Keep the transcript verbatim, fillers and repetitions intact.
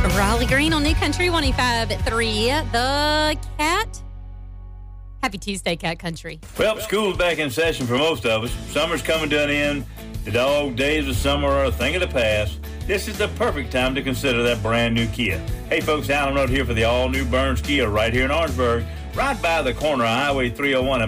Riley Green on New Country one oh five point three. The Cat. Happy Tuesday, Cat Country. Well, school's back in session for most of us. Summer's coming to an end. The dog days of summer are a thing of the past. This is the perfect time to consider that brand new Kia. Hey, folks, Alan Road here for the all-new Burns Kia right here in Orangeburg, right by the corner of Highway three oh one.